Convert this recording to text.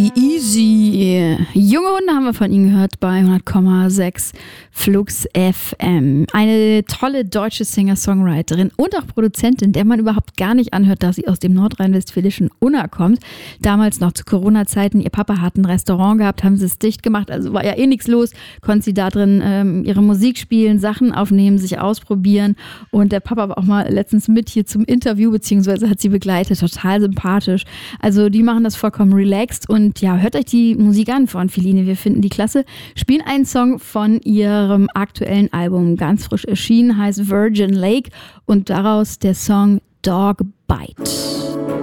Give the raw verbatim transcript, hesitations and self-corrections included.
Easy, easy. Junge Hunde haben wir von Ihnen gehört bei hundert Komma sechs Flux F M. Eine tolle deutsche Singer-Songwriterin und auch Produzentin, der man überhaupt gar nicht anhört, dass sie aus dem nordrhein-westfälischen Unna kommt. Damals noch zu Corona-Zeiten. Ihr Papa hat ein Restaurant gehabt, haben sie es dicht gemacht, also war ja eh nichts los. Konnte sie da drin ähm, ihre Musik spielen, Sachen aufnehmen, sich ausprobieren. Und der Papa war auch mal letztens mit hier zum Interview, beziehungsweise hat sie begleitet. Total sympathisch. Also die machen das vollkommen relaxed. Und ja, hört euch die Musik an von Feline. Wir finden die klasse. Spielen einen Song von ihrem aktuellen Album, ganz frisch erschienen, heißt Virgin Lake. Und daraus der Song Dog Bite.